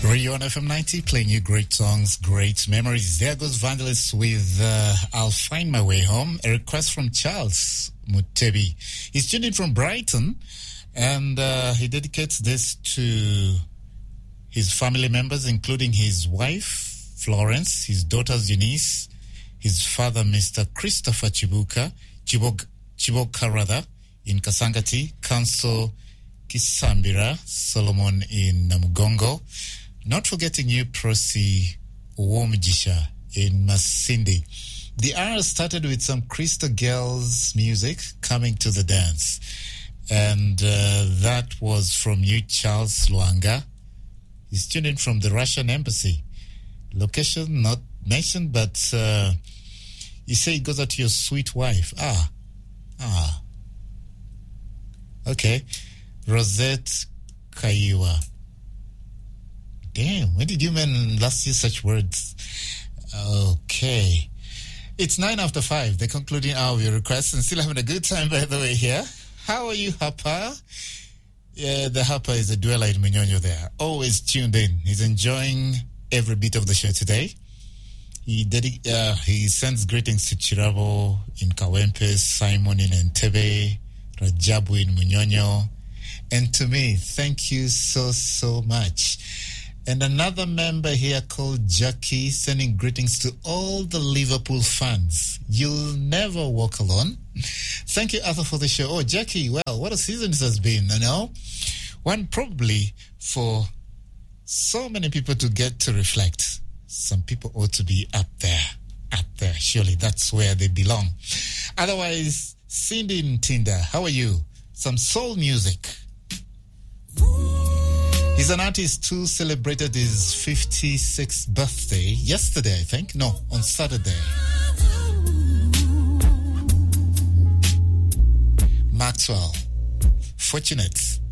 Rio on FM 90, playing you great songs, great memories. There goes Vandalist with I'll Find My Way Home, a request from Charles Mutebi. He's tuned in from Brighton, and he dedicates this to his family members, including his wife, Florence, his daughters, Eunice, his father, Mr. Christopher Chiboka rather, in Kasangati, Council Kisambira, Solomon in Namugongo. Not forgetting you, Prosi Womjisha in Masindi. The hour started with some Crystal Girls music, Coming to the Dance. And that was from you, Charles Luanga. He's tuned in from the Russian embassy. Location not mentioned, but you say it goes out to your sweet wife. Okay. Rosette Kaiwa. Damn, when did you men last use such words? Okay. It's 5:09, the concluding hour of your requests, and still having a good time, by the way, here. How are you, Hapa? Yeah, the Hapa is a dweller in Munyonyo there. Always tuned in. He's enjoying every bit of the show today. He sends greetings to Chirabo in Kawempe, Simon in Entebbe, Rajabu in Munyonyo, and to me. Thank you so much. And another member here called Jackie, sending greetings to all the Liverpool fans. You'll never walk alone. Thank you, Arthur, for the show. Oh, Jackie, well, what a season this has been, you know? One probably for so many people to get to reflect. Some people ought to be up there. Surely that's where they belong. Otherwise, Cindy in Tinder, how are you? Some soul music. He's an artist who celebrated his 56th birthday yesterday, I think. No, on Saturday. Maxwell, Fortunate.